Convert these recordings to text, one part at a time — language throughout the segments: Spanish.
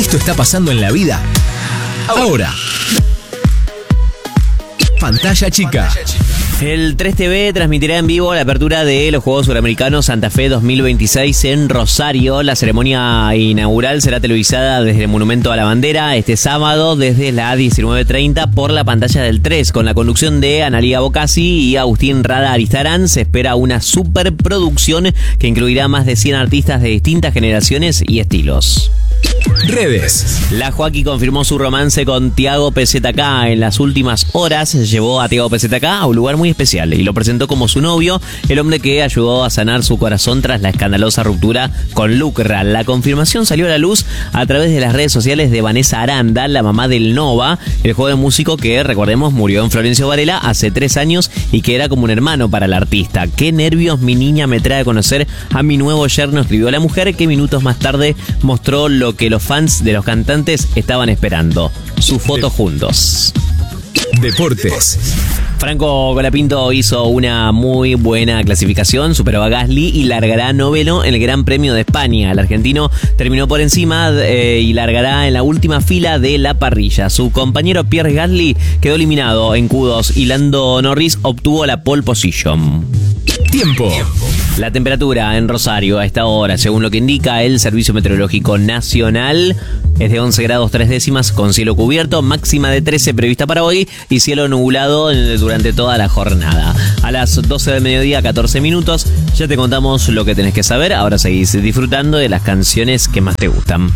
Esto está pasando en la vida ahora. Pantalla chica. El 3TV transmitirá en vivo la apertura de los Juegos Suramericanos Santa Fe 2026 en Rosario. La ceremonia inaugural será televisada desde el Monumento a la Bandera este sábado desde las 19:30 por la pantalla del 3. Con la conducción de Analía Bocasi y Agustín Rada Aristarán se espera una superproducción que incluirá más de 100 artistas de distintas generaciones y estilos. Redes. La Joaquí confirmó su romance con Tiago PZK. En las últimas horas llevó a Tiago PZK a un lugar muy especial y lo presentó como su novio, el hombre que ayudó a sanar su corazón tras la escandalosa ruptura con Lucra. La confirmación salió a la luz a través de las redes sociales de Vanessa Aranda, la mamá del Nova, el joven músico que, recordemos, murió en Florencio Varela hace 3 años y que era como un hermano para el artista. Qué nervios mi niña me trae a conocer a mi nuevo yerno, escribió la mujer, que minutos más tarde mostró lo que los fans de los cantantes estaban esperando: su foto juntos. Deportes. Franco Colapinto hizo una muy buena clasificación, superó a Gasly y largará noveno en el Gran Premio de España. El argentino terminó por encima y largará en la última fila de la parrilla. Su compañero Pierre Gasly quedó eliminado en Q2 y Lando Norris obtuvo la pole position. Tiempo. La temperatura en Rosario a esta hora, según lo que indica el Servicio Meteorológico Nacional, es de 11 grados 3 décimas con cielo cubierto, máxima de 13 prevista para hoy y cielo nublado durante toda la jornada. A las 12 del mediodía, 14 minutos, ya te contamos lo que tenés que saber. Ahora seguís disfrutando de las canciones que más te gustan.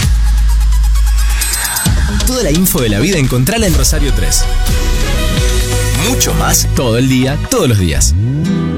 Toda la info de la vida encontrala en Rosario 3. Mucho más todo el día, todos los días.